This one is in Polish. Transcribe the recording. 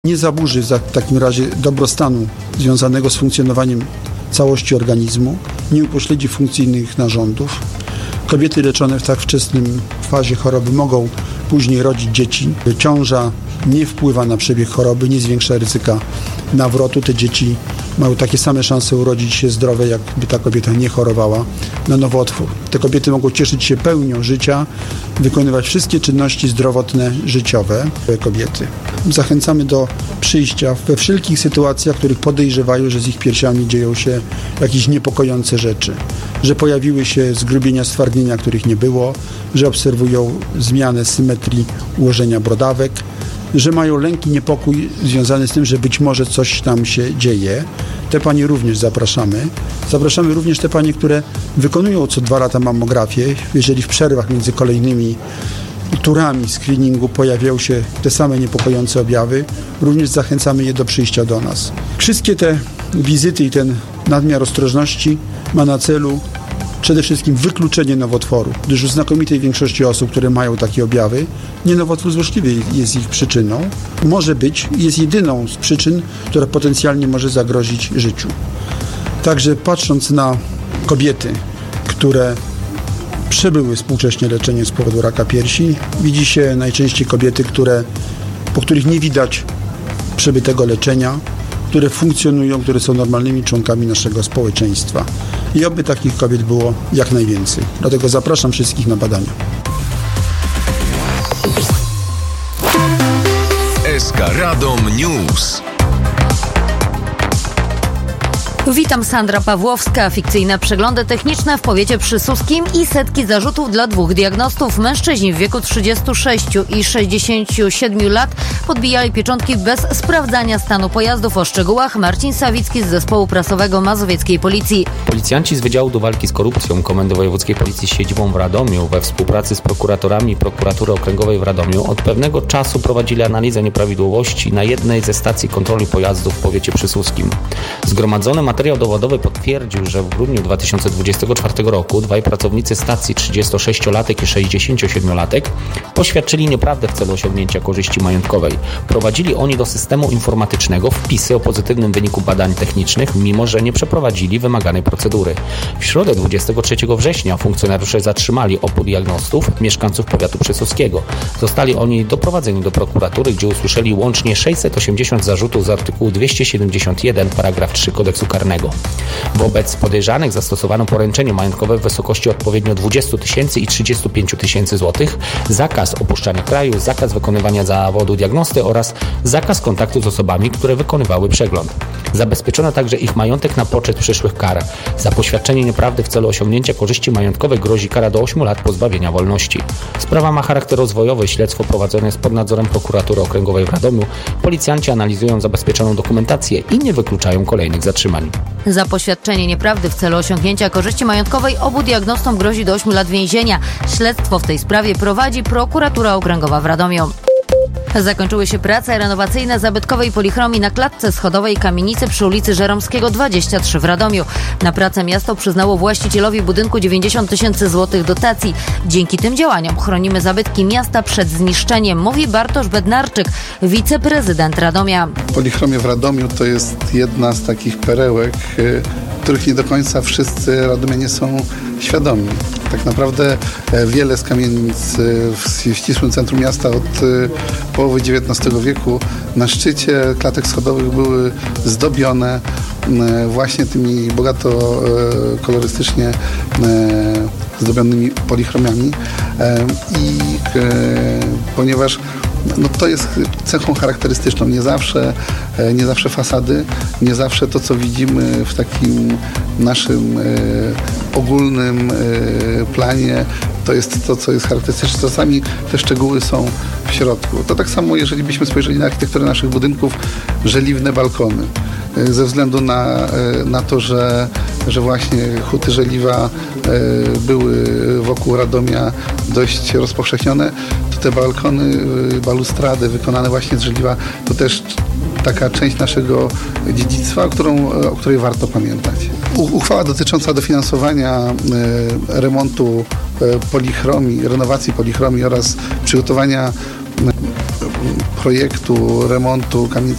Nie zaburzy w takim razie dobrostanu związanego z funkcjonowaniem całości organizmu, nie upośledzi funkcyjnych narządów. Kobiety leczone w tak wczesnym fazie choroby mogą później rodzić dzieci. Ciąża nie wpływa na przebieg choroby, nie zwiększa ryzyka nawrotu. Te dzieci mają takie same szanse urodzić się zdrowe, jakby ta kobieta nie chorowała na nowotwór. Te kobiety mogą cieszyć się pełnią życia, wykonywać wszystkie czynności zdrowotne, życiowe kobiety. Zachęcamy do przyjścia we wszelkich sytuacjach, w których podejrzewają, że z ich piersiami dzieją się jakieś niepokojące rzeczy, że pojawiły się zgrubienia, stwardnienia, których nie było, że obserwują zmianę symetrii ułożenia brodawek, że mają lęk i niepokój związany z tym, że być może coś tam się dzieje. Te panie również zapraszamy. Zapraszamy również te panie, które wykonują co 2 lata mammografię. Jeżeli w przerwach między kolejnymi turami screeningu pojawiają się te same niepokojące objawy, również zachęcamy je do przyjścia do nas. Wszystkie te wizyty i ten nadmiar ostrożności ma na celu przede wszystkim wykluczenie nowotworu, gdyż u znakomitej większości osób, które mają takie objawy, nie nowotwór złośliwy jest ich przyczyną. Może być, jest jedyną z przyczyn, która potencjalnie może zagrozić życiu. Także patrząc na kobiety, które przebyły współcześnie leczenie z powodu raka piersi, widzi się najczęściej kobiety, po których nie widać przebytego leczenia, które funkcjonują, które są normalnymi członkami naszego społeczeństwa. I oby takich kobiet było jak najwięcej. Dlatego zapraszam wszystkich na badania. SK Radom News. Witam, Sandra Pawłowska. Fikcyjne przeglądy techniczne w powiecie przysłuskim i setki zarzutów dla 2 diagnostów. Mężczyźni w wieku 36 i 67 lat podbijali pieczątki bez sprawdzania stanu pojazdów. O szczegółach Marcin Sawicki z zespołu prasowego Mazowieckiej Policji. Policjanci z Wydziału do Walki z Korupcją Komendy Wojewódzkiej Policji z siedzibą w Radomiu we współpracy z prokuratorami Prokuratury Okręgowej w Radomiu od pewnego czasu prowadzili analizę nieprawidłowości na jednej ze stacji kontroli pojazdów w powiecie przysłuskim. Zgromadzone materiał dowodowy potwierdził, że w grudniu 2024 roku 2 pracownicy stacji, 36-latek i 67-latek, poświadczyli nieprawdę w celu osiągnięcia korzyści majątkowej. Prowadzili oni do systemu informatycznego wpisy o pozytywnym wyniku badań technicznych, mimo że nie przeprowadzili wymaganej procedury. W środę 23 września funkcjonariusze zatrzymali obu diagnostów, mieszkańców powiatu przysłuskiego. Zostali oni doprowadzeni do prokuratury, gdzie usłyszeli łącznie 680 zarzutów z artykułu 271 paragraf 3 kodeksu karnego. Wobec podejrzanych zastosowano poręczenie majątkowe w wysokości odpowiednio 20 000 i 35 000 złotych, zakaz opuszczania kraju, zakaz wykonywania zawodu diagnosty oraz zakaz kontaktu z osobami, które wykonywały przegląd. Zabezpieczono także ich majątek na poczet przyszłych kar. Za poświadczenie nieprawdy w celu osiągnięcia korzyści majątkowej grozi kara do 8 lat pozbawienia wolności. Sprawa ma charakter rozwojowy. Śledztwo prowadzone jest pod nadzorem Prokuratury Okręgowej w Radomiu. Policjanci analizują zabezpieczoną dokumentację i nie wykluczają kolejnych zatrzymań. Za poświadczenie nieprawdy w celu osiągnięcia korzyści majątkowej obu diagnostom grozi do 8 lat więzienia. Śledztwo w tej sprawie prowadzi Prokuratura Okręgowa w Radomiu. Zakończyły się prace renowacyjne zabytkowej polichromii na klatce schodowej kamienicy przy ulicy Żeromskiego 23 w Radomiu. Na pracę miasto przyznało właścicielowi budynku 90 000 złotych dotacji. Dzięki tym działaniom chronimy zabytki miasta przed zniszczeniem, mówi Bartosz Bednarczyk, wiceprezydent Radomia. Polichromia w Radomiu to jest jedna z takich perełek, których nie do końca wszyscy radomianie są świadomi. Tak naprawdę wiele z kamienic w ścisłym centrum miasta od połowy XIX wieku na szczycie klatek schodowych były zdobione właśnie tymi bogato kolorystycznie zdobionymi polichromiami i ponieważ to jest cechą charakterystyczną. Nie zawsze fasady, nie zawsze to, co widzimy w takim naszym ogólnym planie, to jest to, co jest charakterystyczne. Czasami te szczegóły są w środku. To tak samo, jeżeli byśmy spojrzeli na architekturę naszych budynków, żeliwne balkony. Ze względu na to, że właśnie huty żeliwa były wokół Radomia dość rozpowszechnione, to te balkony, balustrady wykonane właśnie z żeliwa to też taka część naszego dziedzictwa, o której warto pamiętać. Uchwała dotycząca dofinansowania remontu polichromii, renowacji polichromii oraz przygotowania projektu remontu kamienicy